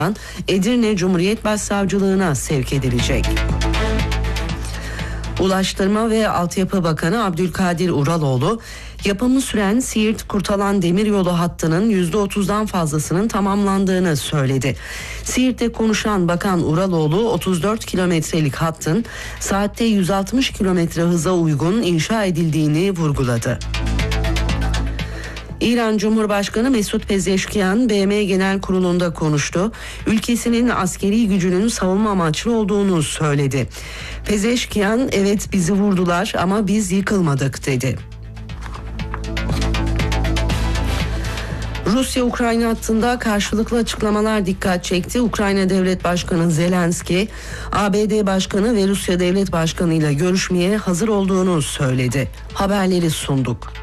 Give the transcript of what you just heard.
Edirne Cumhuriyet Başsavcılığına sevk edilecek. Ulaştırma ve Altyapı Bakanı Abdülkadir Uraloğlu, yapımı süren Siirt-Kurtalan demiryolu hattının %30'dan fazlasının tamamlandığını söyledi. Siirt'te konuşan Bakan Uraloğlu, 34 kilometrelik hattın saatte 160 kilometre hıza uygun inşa edildiğini vurguladı. İran Cumhurbaşkanı Mesut Pezeşkiyan, BM Genel Kurulu'nda konuştu. Ülkesinin askeri gücünün savunma amaçlı olduğunu söyledi. Pezeşkiyan, evet bizi vurdular ama biz yıkılmadık dedi. Rusya-Ukrayna hattında karşılıklı açıklamalar dikkat çekti. Ukrayna Devlet Başkanı Zelenski, ABD Başkanı ve Rusya Devlet Başkanı ile görüşmeye hazır olduğunu söyledi. Haberleri sunduk.